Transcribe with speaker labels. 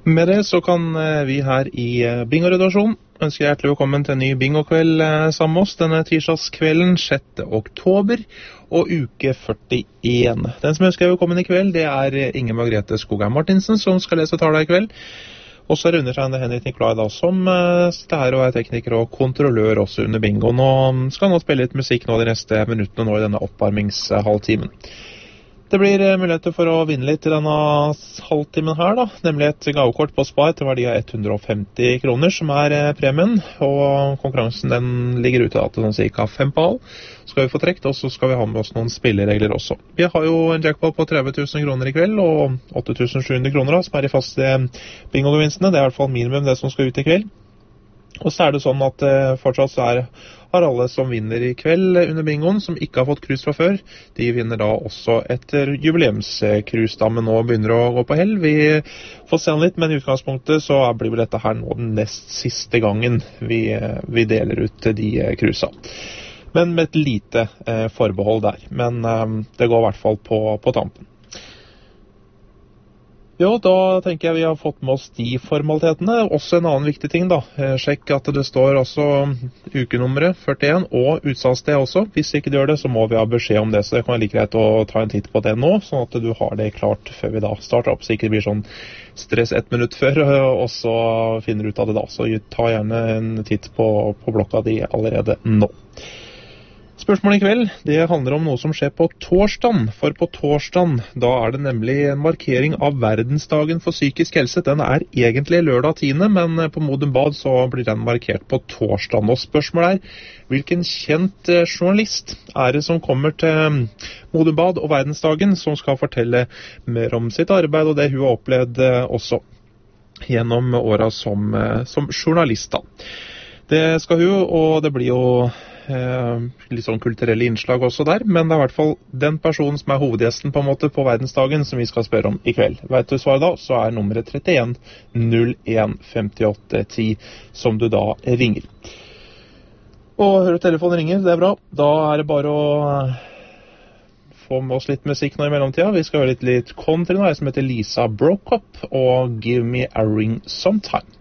Speaker 1: Med det så kan vi her i Bingo-redaksjonen ønske hjertelig velkommen til en ny Bingo-kveld sammen med oss denne tirsdagskvelden 6. oktober og uke 41. Den som ønsker velkommen i kveld, det er Inger Margrethe Skogheim Martinsen som skal lese tala i kveld. Og så er undertegnede Henrik Nikolai da, som sitter her og er tekniker og kontrollør også under bingoen, og skal nå spille litt musikk nå de neste minuttene nå i denne oppvarmingshalvtimen. Det blir muligheter for å vinne litt i denne halvtimen her da, nemlig et gavekort på Spar til verdi av 150 kroner som er premien, og konkurransen den ligger ute da, til sånn cirka 5 på halv. Skal vi få trekt, og så skal vi ha med oss noen spilleregler også. Vi har jo en jackpot på 30 000 kroner i kveld, og 8700 kroner da, som er i faste bingogevinstene. Det er i hvert fall minimum det som skal ut i kveld. Og så er det sånn at fortsatt så har alle som vinner i kveld under bingoen, som ikke har fått krus fra før, de vinner da også etter jubileumskrus da, men nå begynner å gå på hell. Vi får se litt, men i utgangspunktet så blir vel dette her nå den nest siste gangen vi deler ut de krusa. Men med et lite forbehold der, men det går i hvert fall på tampen. Jo, da tenker jeg vi har fått med oss de formalitetene. Også en annen viktig ting da. Sjekk at det står også ukenummeret 41 og utsalgssted også. Hvis ikke du gjør det, så må vi ha beskjed om det. Så det kan være like greit å ta en titt på det nå, sånn at du har det klart før vi da starter opp. Så ikke det blir sånn stress 1 minutt før, og så finner du ut av det da. Så ta gjerne en titt på blokka di allerede nå. Spørsmålet i kveld, det handler om noe som skjer på torsdagen, for på torsdagen, da er det nemlig en markering av verdensdagen for psykisk helse. Den er egentlig lørdag 10., men på Modum Bad så blir den markert på torsdagen. Og spørsmålet er, hvilken kjent journalist er det som kommer til Modum Bad og verdensdagen, som skal fortelle mer om sitt arbeid og det hun har opplevd også gjennom åra som journalist da. Det skal hun, og det blir jo litt sånn kulturelle innslag også der, men det er i hvert fall den personen som er hovedgjesten på en måte på verdensdagen som vi skal spørre om i kveld. Vet du svaret da, så er nummeret 31 01 58 10 som du da ringer. Og hører telefonen ringer, det er bra. Da er det bare å få med oss litt musikk nå i mellomtida. Vi skal høre litt country nå, som heter Lisa Broke Up og Give Me a Ring Sometime.